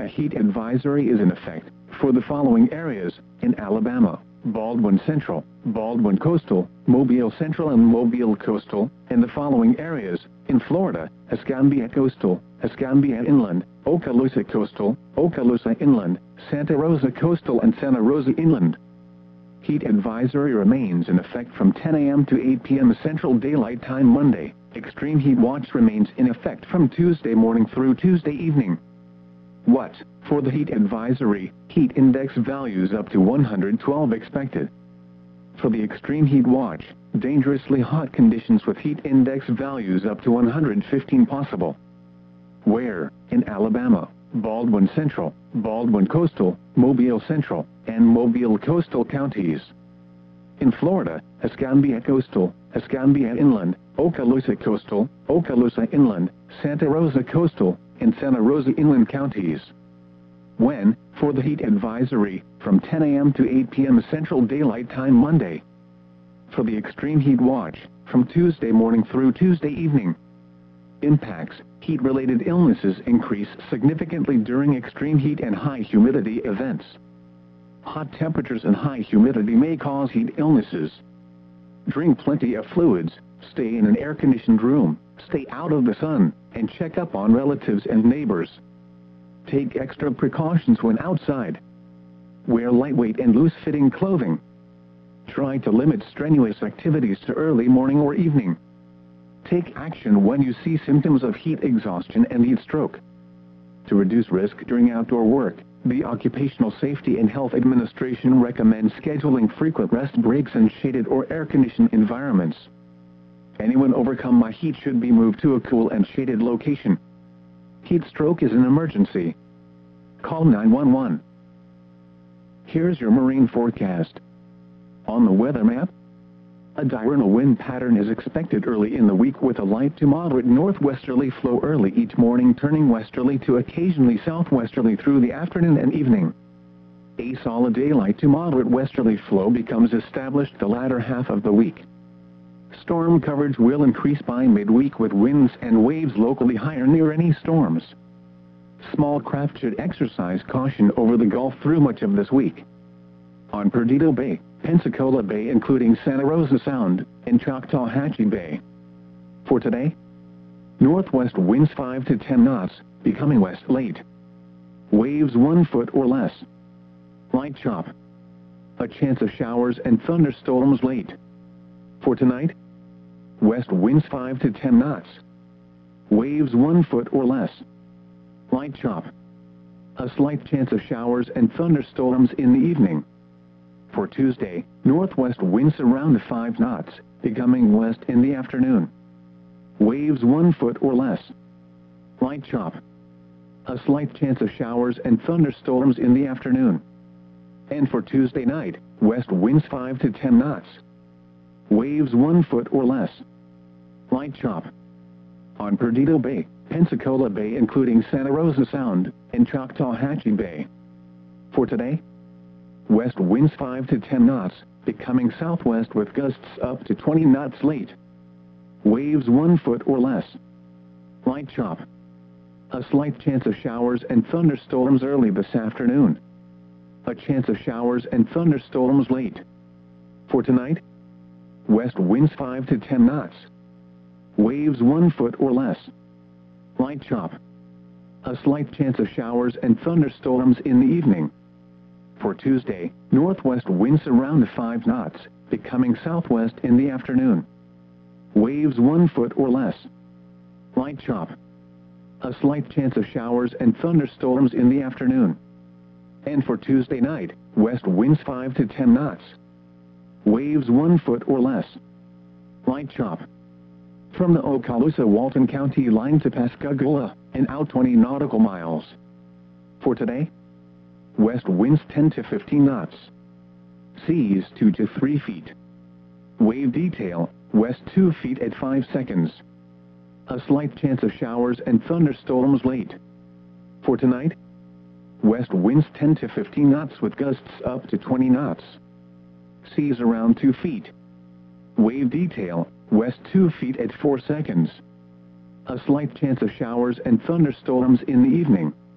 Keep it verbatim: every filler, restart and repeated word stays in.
heat advisory is in effect for the following areas in Alabama: Baldwin Central, Baldwin Coastal, Mobile Central and Mobile Coastal, and the following areas in Florida: Escambia Coastal, Escambia Inland, Okaloosa Coastal, Okaloosa Inland, Santa Rosa Coastal and Santa Rosa Inland. Heat advisory remains in effect from ten A M to eight P M Central Daylight Time Monday. Extreme heat watch remains in effect from Tuesday morning through Tuesday evening. What? For the heat advisory, heat index values up to one hundred twelve expected. For the extreme heat watch, dangerously hot conditions with heat index values up to one hundred fifteen possible. Where? In Alabama: Baldwin Central, Baldwin Coastal, Mobile Central, and Mobile Coastal counties. In Florida: Escambia Coastal, Escambia Inland, Okaloosa Coastal, Okaloosa Inland, Santa Rosa Coastal, and Santa Rosa Inland counties. When? For the heat advisory, from ten A M to eight P M Central Daylight Time Monday. For the extreme heat watch, from Tuesday morning through Tuesday evening. Impacts: heat-related illnesses increase significantly during extreme heat and high humidity events. Hot temperatures and high humidity may cause heat illnesses. Drink plenty of fluids, stay in an air-conditioned room, stay out of the sun, and check up on relatives and neighbors. Take extra precautions when outside. Wear lightweight and loose-fitting clothing. Try to limit strenuous activities to early morning or evening. Take action when you see symptoms of heat exhaustion and heat stroke. To reduce risk during outdoor work, the Occupational Safety and Health Administration recommends scheduling frequent rest breaks in shaded or air-conditioned environments. Anyone overcome by heat should be moved to a cool and shaded location. Heat stroke is an emergency. Call nine one one. Here's your marine forecast. On the weather map, a diurnal wind pattern is expected early in the week with a light to moderate northwesterly flow early each morning, turning westerly to occasionally southwesterly through the afternoon and evening. A solid daylight to moderate westerly flow becomes established the latter half of the week. Storm coverage will increase by midweek with winds and waves locally higher near any storms. Small craft should exercise caution over the Gulf through much of this week. On Perdido Bay, Pensacola Bay including Santa Rosa Sound, and Choctawhatchee Bay. For today, northwest winds five to ten knots, becoming west late. Waves one foot or less. Light chop. A chance of showers and thunderstorms late. For tonight, west winds five to ten knots. Waves one foot or less. Light chop. A slight chance of showers and thunderstorms in the evening. For Tuesday, northwest winds around five knots, becoming west in the afternoon. Waves one foot or less. Light chop. A slight chance of showers and thunderstorms in the afternoon. And for Tuesday night, west winds five to ten knots. Waves one foot or less. Light chop. On Perdido Bay, Pensacola Bay including Santa Rosa Sound, and Choctawhatchee Bay. For today, west winds five to ten knots, becoming southwest with gusts up to twenty knots late. Waves one foot or less. Light chop. A slight chance of showers and thunderstorms early this afternoon. A chance of showers and thunderstorms late. For tonight, west winds five to ten knots. Waves one foot or less. Light chop. A slight chance of showers and thunderstorms in the evening. For Tuesday, northwest winds around five knots, becoming southwest in the afternoon. Waves one foot or less. Light chop. A slight chance of showers and thunderstorms in the afternoon. And for Tuesday night, west winds five to ten knots. Waves one foot or less. Light chop. From the Okaloosa-Walton County line to Pascagoula, and out twenty nautical miles. For today, west winds ten to fifteen knots. Seas two to three feet. Wave detail, west two feet at five seconds. A slight chance of showers and thunderstorms late. For tonight, west winds ten to fifteen knots with gusts up to twenty knots. Seas around two feet. Wave detail, west two feet at four seconds. A slight chance of showers and thunderstorms in the evening.